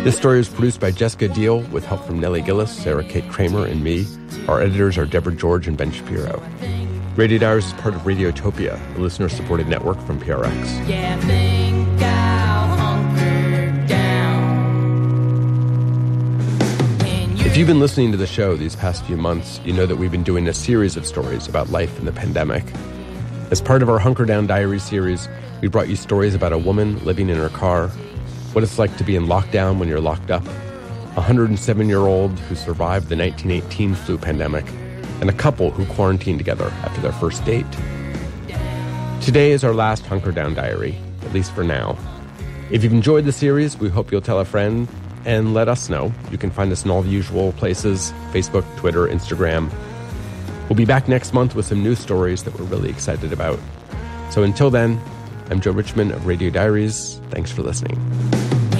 This story is produced by Jessica Deal with help from Nellie Gillis, Sarah Kate Kramer, and me. Our editors are Deborah George and Ben Shapiro. Radio Diaries is part of Radiotopia, a listener-supported network from PRX. Yeah, I think I'll hunker down. If you've been listening to the show these past few months, you know that we've been doing a series of stories about life in the pandemic. As part of our Hunker Down Diary series, we brought you stories about a woman living in her car, what it's like to be in lockdown when you're locked up, a 107-year-old who survived the 1918 flu pandemic, and a couple who quarantined together after their first date. Today is our last Hunker Down Diary, at least for now. If you've enjoyed the series, we hope you'll tell a friend and let us know. You can find us in all the usual places: Facebook, Twitter, Instagram. We'll be back next month with some new stories that we're really excited about. So until then, I'm Joe Richmond of Radio Diaries. Thanks for listening.